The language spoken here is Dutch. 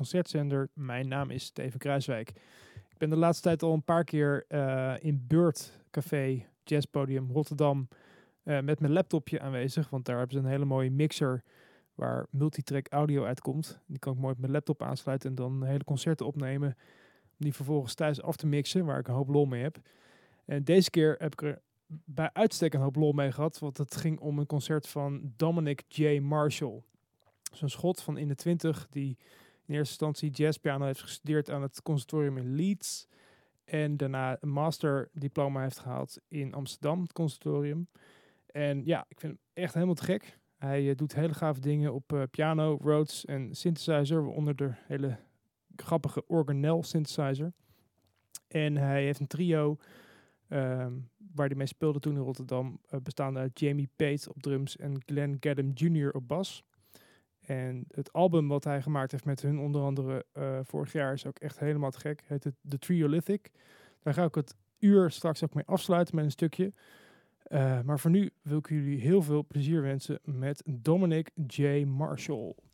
concertzender. Mijn naam is Steven Kruiswijk. Ik ben de laatste tijd al een paar keer in Beurt Café, Jazzpodium Rotterdam, met mijn laptopje aanwezig. Want daar hebben ze een hele mooie mixer waar multitrack audio uitkomt. Die kan ik mooi op mijn laptop aansluiten en dan hele concerten opnemen. Om die vervolgens thuis af te mixen, waar ik een hoop lol mee heb. En deze keer heb ik er bij uitstek een hoop lol mee gehad. Want het ging om een concert van Dominic J. Marshall. Zo'n schot van in de 20 die in eerste instantie jazzpiano heeft gestudeerd aan het conservatorium in Leeds. En daarna een masterdiploma heeft gehaald in Amsterdam, het conservatorium. En ja, ik vind hem echt helemaal te gek. Hij doet hele gave dingen op piano, Rhodes en synthesizer. Waaronder de hele grappige organelle synthesizer. En hij heeft een trio waar hij mee speelde toen in Rotterdam. Bestaande uit Jamie Pate op drums en Glenn Gaddam Jr. op bas. En het album wat hij gemaakt heeft met hun onder andere vorig jaar is ook echt helemaal te gek. Het heet The Triolithic. Daar ga ik het uur straks ook mee afsluiten met een stukje. Maar voor nu wil ik jullie heel veel plezier wensen met Dominic J. Marshall.